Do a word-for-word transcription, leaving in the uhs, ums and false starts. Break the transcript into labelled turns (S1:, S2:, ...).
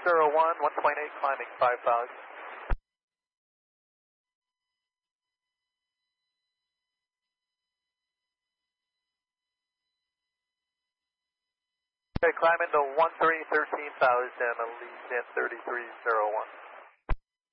S1: zero one, one point eight climbing five thousand. Okay, climbing to one three, thirteen thousand, Allegiant thirty-three zero one.